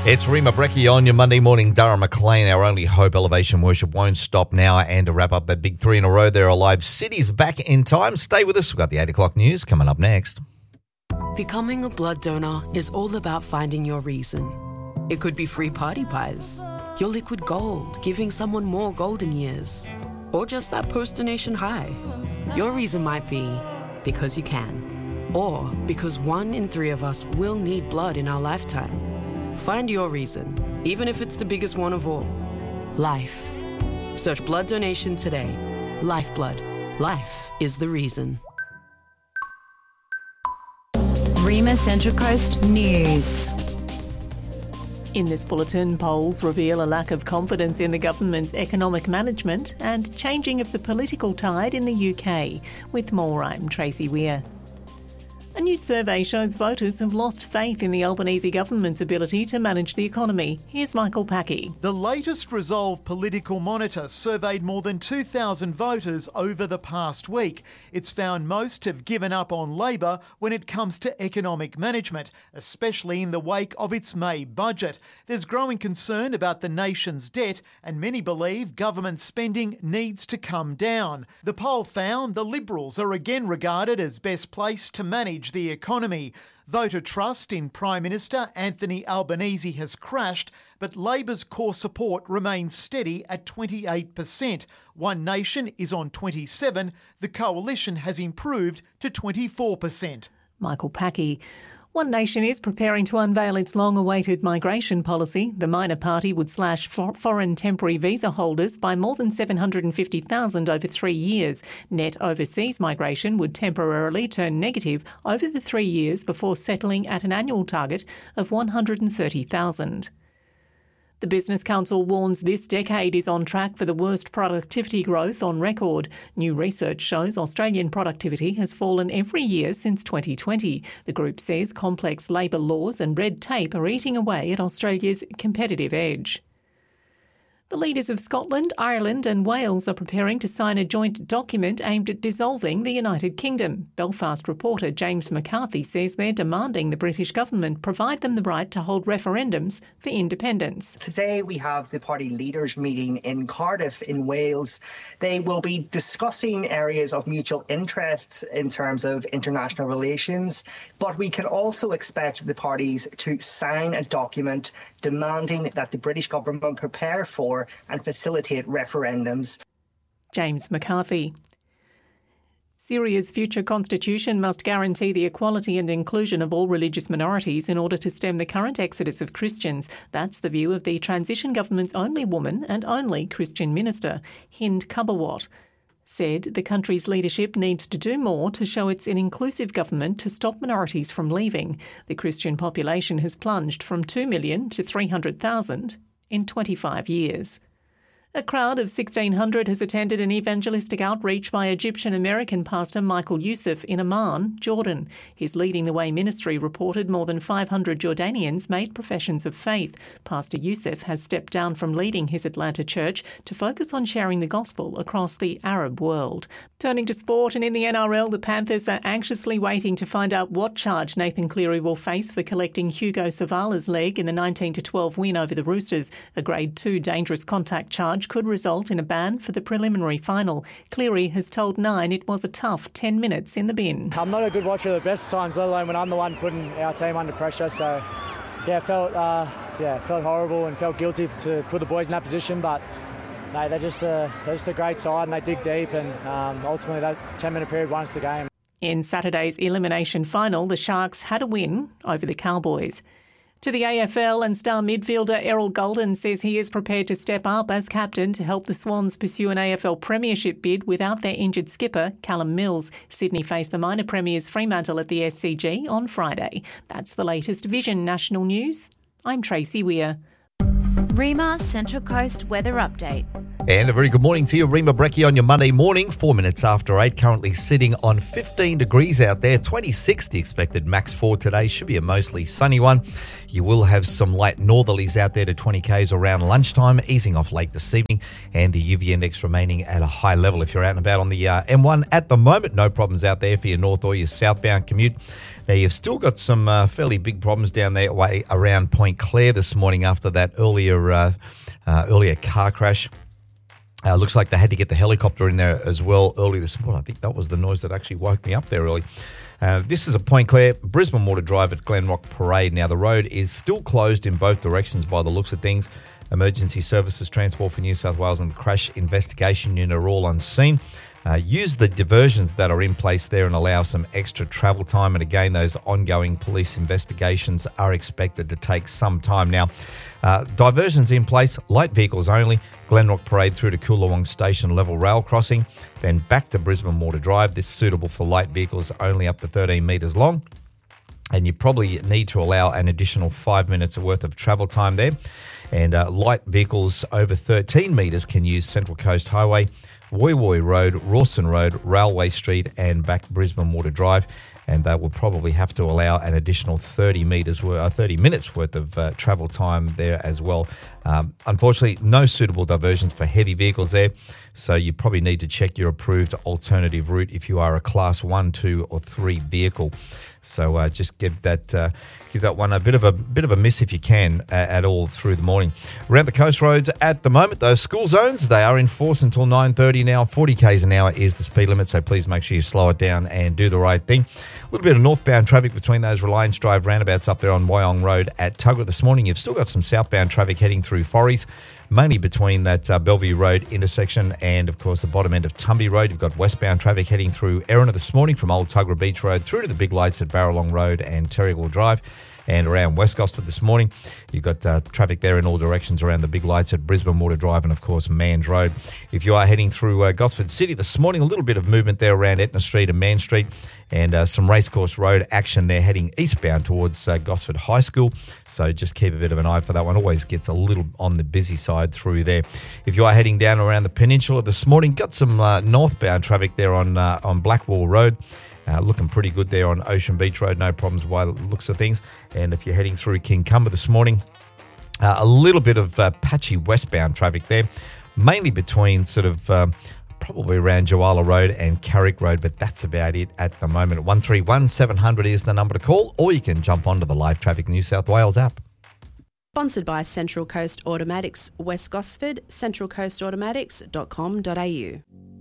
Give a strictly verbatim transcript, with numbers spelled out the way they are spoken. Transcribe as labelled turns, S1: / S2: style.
S1: It's Rima Brecchi on your Monday morning. Dara McLean, our only hope. Elevation Worship won't stop now. And to wrap up that big three in a row, there are live cities back in time. Stay with us. We've got the eight o'clock news coming up next.
S2: Becoming a blood donor is all about finding your reason. It could be free party pies, your liquid gold, giving someone more golden years, or just that post-donation high. Your reason might be because you can, or because one in three of us will need blood in our lifetime. Find your reason, even if it's the biggest one of all. Life. Search blood donation today. Lifeblood. Life is the reason.
S3: Rima Central Coast News.
S4: In this bulletin, polls reveal a lack of confidence in the government's economic management and changing of the political tide in the U K. With more, I'm Tracy Weir. A new survey shows voters have lost faith in the Albanese government's ability to manage the economy. Here's Michael Packy.
S5: The latest Resolve Political Monitor surveyed more than two thousand voters over the past week. It's found most have given up on Labor when it comes to economic management, especially in the wake of its May budget. There's growing concern about the nation's debt, and many believe government spending needs to come down. The poll found the Liberals are again regarded as best placed to manage the economy. Voter trust in Prime Minister Anthony Albanese has crashed, but Labor's core support remains steady at twenty-eight percent. One Nation is on twenty-seven. The Coalition has improved to twenty-four percent.
S4: Michael Packy. One Nation is preparing to unveil its long-awaited migration policy. The minor party would slash for foreign temporary visa holders by more than seven hundred fifty thousand over three years. Net overseas migration would temporarily turn negative over the three years before settling at an annual target of one hundred thirty thousand. The Business Council warns this decade is on track for the worst productivity growth on record. New research shows Australian productivity has fallen every year since twenty twenty. The group says complex labour laws and red tape are eating away at Australia's competitive edge. The leaders of Scotland, Ireland and Wales are preparing to sign a joint document aimed at dissolving the United Kingdom. Belfast reporter James McCarthy says they're demanding the British government provide them the right to hold referendums for independence.
S6: Today we have the party leaders meeting in Cardiff in Wales. They will be discussing areas of mutual interest in terms of international relations, but we can also expect the parties to sign a document demanding that the British government prepare for and facilitate referendums.
S4: James McCarthy. Syria's future constitution must guarantee the equality and inclusion of all religious minorities in order to stem the current exodus of Christians. That's the view of the transition government's only woman and only Christian minister, Hind Kabawat. Said the country's leadership needs to do more to show it's an inclusive government to stop minorities from leaving. The Christian population has plunged from two million to three hundred thousand in twenty-five years. A crowd of sixteen hundred has attended an evangelistic outreach by Egyptian-American pastor Michael Youssef in Amman, Jordan. His Leading the Way ministry reported more than five hundred Jordanians made professions of faith. Pastor Youssef has stepped down from leading his Atlanta church to focus on sharing the gospel across the Arab world. Turning to sport, and in the N R L, the Panthers are anxiously waiting to find out what charge Nathan Cleary will face for collecting Hugo Savala's leg in the nineteen to twelve win over the Roosters. A Grade two dangerous contact charge could result in a ban for the preliminary final. Cleary has told Nine it was a tough ten minutes in the bin.
S7: I'm not a good watcher of the best times, let alone when I'm the one putting our team under pressure. So, yeah, felt uh, yeah felt horrible and felt guilty to put the boys in that position. But no, they're just a they're just a great side and they dig deep. And um, ultimately, that ten minute period won us the game.
S4: In Saturday's elimination final, the Sharks had a win over the Cowboys. To the A F L, and star midfielder Errol Golden says he is prepared to step up as captain to help the Swans pursue an A F L premiership bid without their injured skipper, Callum Mills. Sydney face the minor premiers Fremantle at the S C G on Friday. That's the latest Vision National News. I'm Tracy Weir.
S3: Rima Central Coast Weather Update.
S1: And a very good morning to you, Rima Breckie, on your Monday morning, four minutes after eight. Currently sitting on fifteen degrees out there, twenty-six the expected max for today. Should be a mostly sunny one. You will have some light northerlies out there to twenty kays around lunchtime, easing off late this evening, and the U V index remaining at a high level. If you're out and about on the uh, M one at the moment, no problems out there for your north or your southbound commute. Now, you've still got some uh, fairly big problems down there way around Point Clare this morning after that earlier uh, uh, earlier car crash. Uh, looks like they had to get the helicopter in there as well early this morning. I think that was the noise that actually woke me up there early. Uh, this is a Point Clare, Brisbane Water Drive at Glenrock Parade. Now, the road is still closed in both directions by the looks of things. Emergency Services, Transport for New South Wales and the Crash Investigation Unit are all on scene. Uh, use the diversions that are in place there and allow some extra travel time. And again, those ongoing police investigations are expected to take some time. Now, uh, diversions in place, light vehicles only, Glenrock Parade through to Coolawong Station level rail crossing, then back to Brisbane Water Drive. This is suitable for light vehicles only up to thirteen metres long. And you probably need to allow an additional five minutes worth of travel time there. And uh, light vehicles over thirteen metres can use Central Coast Highway, Woy Woy Road, Rawson Road, Railway Street and back Brisbane Water Drive. And they will probably have to allow an additional thirty metres, uh, thirty minutes worth of uh, travel time there as well. Um, unfortunately, no suitable diversions for heavy vehicles there. So you probably need to check your approved alternative route if you are a class one, two or three vehicle. So uh, just give that uh, give that one a bit of a bit of a miss if you can uh, at all through the morning. Around the coast roads at the moment, those school zones, they are in force until nine thirty now. forty kays an hour is the speed limit, so please make sure you slow it down and do the right thing. A little bit of northbound traffic between those Reliance Drive roundabouts up there on Wyong Road at Tuggerah this morning. You've still got some southbound traffic heading through Forries, mainly between that uh, Bellevue Road intersection and, of course, the bottom end of Tumby Road. You've got westbound traffic heading through Erina this morning from Old Tuggerah Beach Road through to the big lights at Barralong Road and Terrigal Drive. And around West Gosford this morning, you've got uh, traffic there in all directions around the big lights at Brisbane Water Drive and, of course, Manns Road. If you are heading through uh, Gosford City this morning, a little bit of movement there around Etna Street and Mann Street and uh, some Racecourse Road action there heading eastbound towards uh, Gosford High School. So just keep a bit of an eye for that one. Always gets a little on the busy side through there. If you are heading down around the peninsula this morning, got some uh, northbound traffic there on, uh, on Blackwall Road. Uh, looking pretty good there on Ocean Beach Road, no problems by the looks of things. And if you're heading through Kincumber this morning, uh, a little bit of uh, patchy westbound traffic there, mainly between sort of um, probably around Joala Road and Carrick Road, but that's about it at the moment. one three one seven hundred is the number to call, or you can jump onto the Live Traffic New South Wales app.
S8: Sponsored by Central Coast Automatics, West Gosford, central coast automatics dot com dot a u.